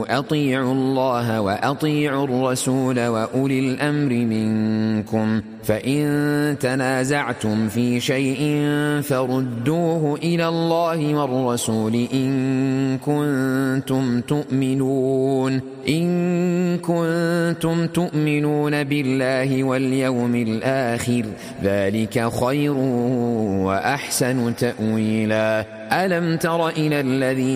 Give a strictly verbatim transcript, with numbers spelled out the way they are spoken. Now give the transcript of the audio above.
آمنوا أطيعوا الله وأطيعوا الرسول وأولي الأمر منكم فإن تنازعتم في شيء فردوه إلى الله والرسول إن كنتم تؤمنون إن كنتم تؤمنون بالله واليوم الآخر ذلك خير وأحسن تأويلا. ألم تر إلى الذين